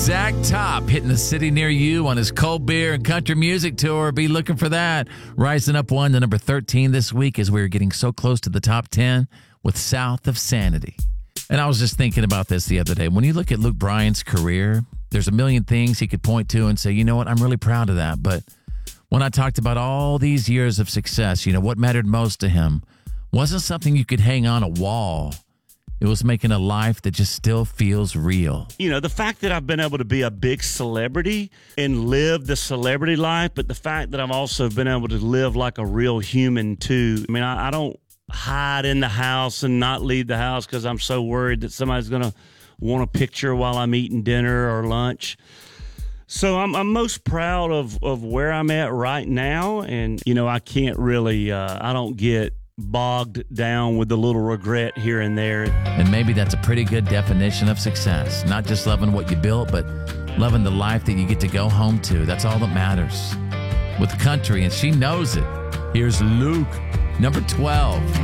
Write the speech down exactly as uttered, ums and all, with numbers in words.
Zach Top hitting the city near you on his cold beer and country music tour. Be looking for that. Rising up one to number thirteen this week as we were getting so close to the top ten with South of Sanity. And I was just thinking about this the other day. When you look at Luke Bryan's career, there's a million things he could point to and say, you know what, I'm really proud of that. But when I talked about all these years of success, you know, what mattered most to him wasn't something you could hang on a wall. It was making a life that just still feels real. You know, the fact that I've been able to be a big celebrity and live the celebrity life, but the fact that I've also been able to live like a real human, too. I mean, I, I don't hide in the house and not leave the house because I'm so worried that somebody's going to want a picture while I'm eating dinner or lunch. So I'm, I'm most proud of, of where I'm at right now. And, you know, I can't really, uh, I don't get bogged down with the little regret here and there. And maybe that's a pretty good definition of success. Not just loving what you built, but loving the life that you get to go home to. That's all that matters. With country, and she knows it. Here's Luke, number twelve.